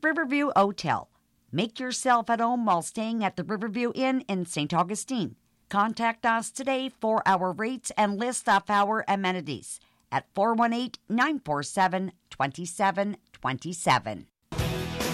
Riverview Hotel. Make yourself at home while staying at the Riverview Inn in St. Augustine. Contact us today for our rates and list of our amenities at 418-947-2727.